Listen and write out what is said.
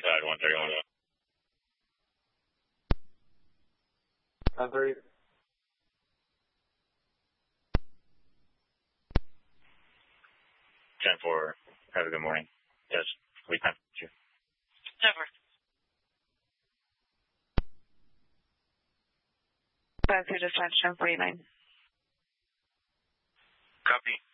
side 131. Very. 10-4. Have a good morning. Yes, we can. Over. 5 to dispatch 1049. Copy.